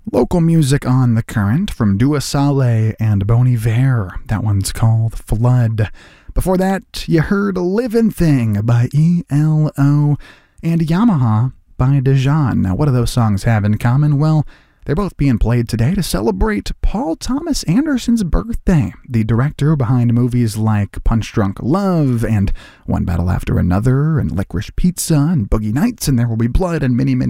Local music on The Current from Dua Saleh and Bon Iver. That one's called Flood. Before that, you heard Livin' Thing by ELO and Yamaha by Dejan. Now, what do those songs have in common? Well, they're both being played today to celebrate Paul Thomas Anderson's birthday, the director behind movies like Punch Drunk Love and One Battle After Another and Licorice Pizza and Boogie Nights and There Will Be Blood and many, many